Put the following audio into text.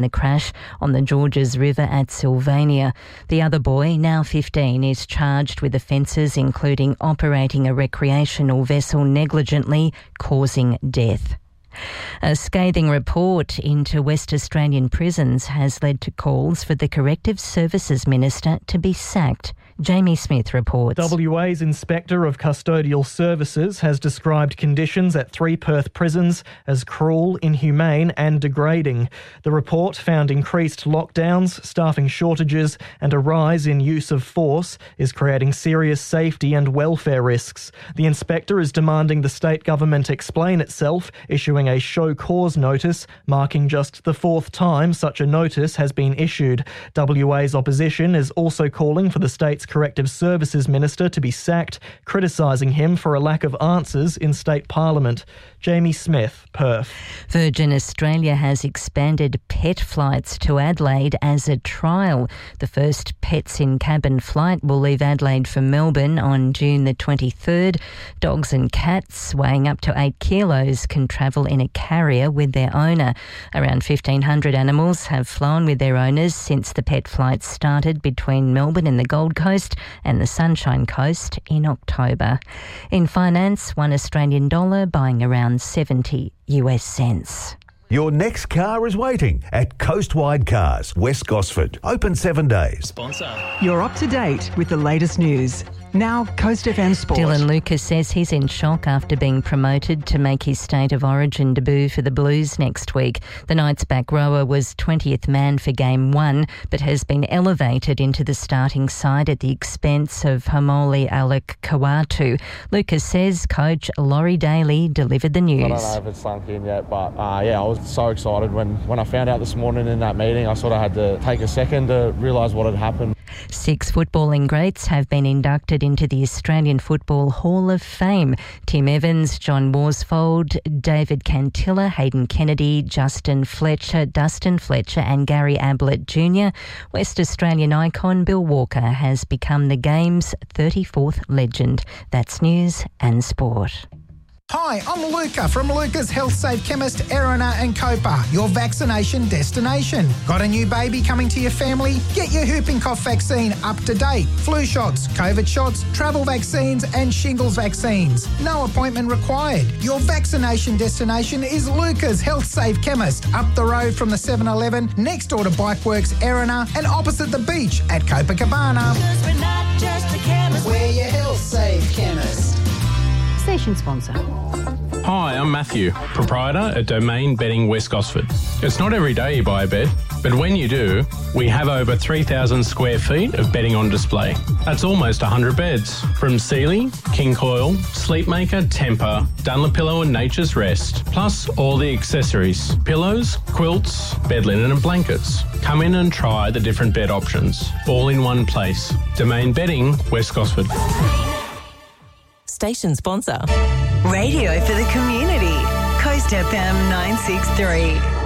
the crash on the Georges River at Sylvania. The other boy, now 15, is charged with offences including operating a recreational vessel negligently, causing death. A scathing report into West Australian prisons has led to calls for the Corrective Services Minister to be sacked. Jamie Smith reports. WA's Inspector of Custodial Services has described conditions at 3 Perth prisons as cruel, inhumane and degrading. The report found increased lockdowns, staffing shortages and a rise in use of force is creating serious safety and welfare risks. The inspector is demanding the state government explain itself, issuing a show cause notice, marking just the 4th time such a notice has been issued. WA's opposition is also calling for the state's Corrective Services Minister to be sacked, criticising him for a lack of answers in state parliament. Jamie Smith, Perth. Virgin Australia has expanded pet flights to Adelaide as a trial. The first Pets in Cabin flight will leave Adelaide for Melbourne on June the 23rd. Dogs and cats weighing up to 8 kilos can travel in a carrier with their owner. Around 1,500 animals have flown with their owners since the pet flights started between Melbourne and the Gold Coast and the Sunshine Coast in October. In finance, $1 Australian dollar buying around 70 US cents. Your next car is waiting at Coastwide Cars, West Gosford. Open 7 days. Sponsor. You're up to date with the latest news. Now, Coast FM Sport. Dylan Lucas says he's in shock after being promoted to make his State of Origin debut for the Blues next week. The Knights back rower was 20th man for Game 1, but has been elevated into the starting side at the expense of Hamoli Alec Kawatu. Lucas says coach Laurie Daly delivered the news. I don't know if it's sunk in yet, but I was so excited when I found out this morning in that meeting. I sort of had to take a second to realise what had happened. 6 footballing greats have been inducted into the Australian Football Hall of Fame. Tim Evans, John Worsfold, David Cantilla, Hayden Kennedy, Dustin Fletcher and Gary Ablett Jr. West Australian icon Bill Walker has become the game's 34th legend. That's news and sport. Hi, I'm Luca from Luca's Health Safe Chemist, Erina and Copa, your vaccination destination. Got a new baby coming to your family? Get your whooping cough vaccine up to date. Flu shots, COVID shots, travel vaccines and shingles vaccines. No appointment required. Your vaccination destination is Luca's Health Safe Chemist, up the road from the 7-Eleven, next door to Bikeworks, Erina and opposite the beach at Copacabana. 'Cause we're not just a chemist, We're your Health Safe Chemist. Station sponsor. Hi, I'm Matthew, proprietor at Domain Bedding West Gosford. It's not every day you buy a bed, but when you do, we have over 3,000 square feet of bedding on display. That's almost 100 beds, from Sealy, King Coil, Sleepmaker, Tempur, Dunlopillow and Nature's Rest, plus all the accessories, pillows, quilts, bed linen and blankets. Come in and try the different bed options, all in one place. Domain Bedding West Gosford. Station sponsor. Radio for the community. Coast FM 963.